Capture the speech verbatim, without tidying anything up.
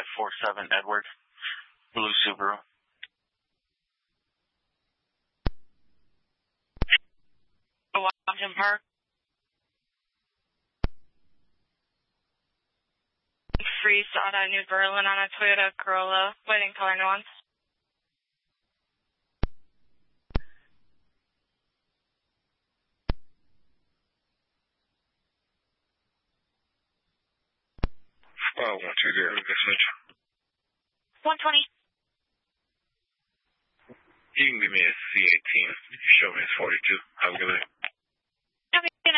five four seven Edward, blue Subaru. Washington Park. Free Sada, New Berlin on a Toyota Corolla, waiting color nuance. Oh, one two zero, switch. one twenty. You can give me a C eighteen. Show me it's forty-two. Have a good day. Okay,